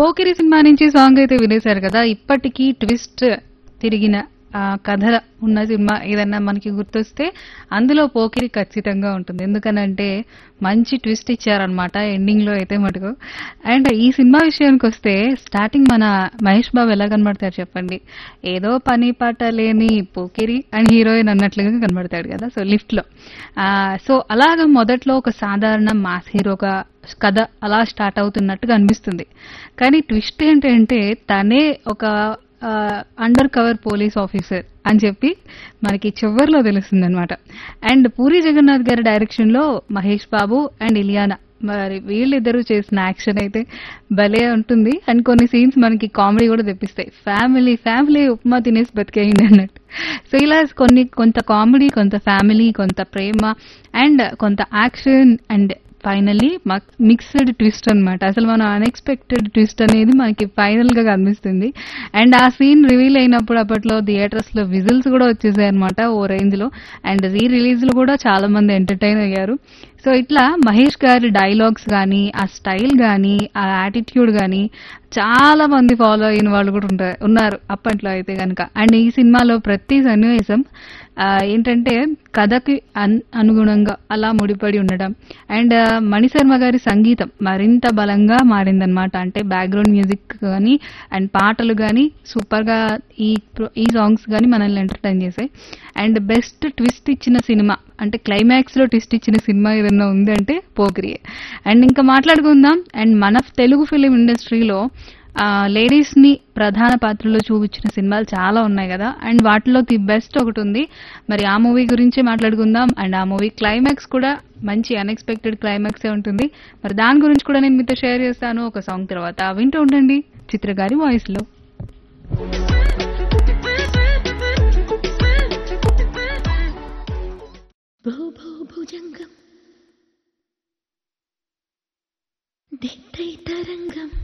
Pokiri cinema నుంచి song అయితే వినేశారు కదా. ఇప్పటికీ ట్విస్ట్ తిరిగిన కథ ఉన్న సినిమా ఏదన్నా మనకి గుర్తొస్తే అందులో పోకిరి ఖచ్చితంగా ఉంటుంది. ఎందుకనంటే మంచి ట్విస్ట్ ఇచ్చారనమాట ఎండింగ్ లో అయితే మటుకు. అండ్ ఈ సినిమా విషయానికి వస్తే స్టార్టింగ్ మన మహేష్ బాబు ఎలా కనబడతారు చెప్పండి? ఏదో పని పాట లేని పోకిరి అని హీరోయిన్ అన్నట్లుగా కనబడతాడు కదా. సో లిఫ్ట్ లో సో అలాగా మొదట్లో ఒక సాధారణ మాస్ హీరోగా కథ అలా స్టార్ట్ అవుతున్నట్టుగా అనిపిస్తుంది. కానీ ట్విస్ట్ ఏంటంటే తనే ఒక అండర్ కవర్ పోలీస్ ఆఫీసర్ అని చెప్పి మనకి చివర్లో తెలుస్తుంది అనమాట. అండ్ పూరి జగన్నాథ్ గారి డైరెక్షన్ లో మహేష్ బాబు అండ్ ఇలియానా మరి వీళ్ళిద్దరూ చేసిన యాక్షన్ అయితే భలే ఉంటుంది. అండ్ కొన్ని సీన్స్ మనకి కామెడీ కూడా తెప్పిస్తాయి. ఫ్యామిలీ ఫ్యామిలీ ఉప్మా తినేసి బతికేయండి అన్నట్టు. సో ఇలా కొంత కామెడీ, కొంత ఫ్యామిలీ, కొంత ప్రేమ అండ్ కొంత action and finally mixed twist అన్నమాట. అసలు మనం అన్ఎక్స్పెక్టెడ్ ట్విస్ట్ అనేది మనకి ఫైనల్ గా కనిపిస్తుంది. అండ్ ఆ సీన్ రివీల్ అయినప్పుడు అప్పట్లో థియేటర్స్ లో విజిల్స్ కూడా వచ్చేసాయి అనమాట ఓ రేంజ్ లో. అండ్ రీ రిలీజ్ లో కూడా చాలా మంది ఎంటర్టైన్ అయ్యారు. సో ఇట్లా మహేష్ గారి డైలాగ్స్ కానీ, ఆ స్టైల్ కానీ, ఆ యాటిట్యూడ్ కానీ చాలా మంది ఫాలో అయిన వాళ్ళు కూడా ఉన్నారు అప్పట్లో అయితే కనుక. అండ్ ఈ సినిమాలో ప్రతి సన్నివేశం ఏంటంటే కథకి అనుగుణంగా అలా ముడిపడి ఉండడం. అండ్ మణిశర్మ గారి సంగీతం మరింత బలంగా మారిందనమాట. అంటే బ్యాక్గ్రౌండ్ మ్యూజిక్ కానీ అండ్ పాటలు కానీ సూపర్ గా ఈ సాంగ్స్ కానీ మనల్ని ఎంటర్టైన్ చేశాయి. అండ్ బెస్ట్ ట్విస్ట్ ఇచ్చిన సినిమా అంటే క్లైమాక్స్ లో ట్విస్ట్ ఇచ్చిన సినిమా ఏదన్నా ఉందంటే పోకిరియే. అండ్ ఇంకా మాట్లాడుకుందాం. అండ్ మన తెలుగు ఫిలిం ఇండస్ట్రీలో లేడీస్ ని ప్రధాన పాత్రలో చూపించిన సినిమాలు చాలా ఉన్నాయి కదా. అండ్ వాటిలో ది బెస్ట్ ఒకటి ఉంది. మరి ఆ మూవీ గురించి మాట్లాడుకుందాం. అండ్ ఆ మూవీ క్లైమాక్స్ కూడా మంచి అన్ఎక్స్పెక్టెడ్ క్లైమాక్సే ఉంటుంది. మరి దాని గురించి కూడా నేను మీతో షేర్ చేస్తాను ఒక సాంగ్ తర్వాత. వింటూ ఉండండి చిత్ర గారి వాయిస్ లో. భుజంగం దిట్టై తరంగం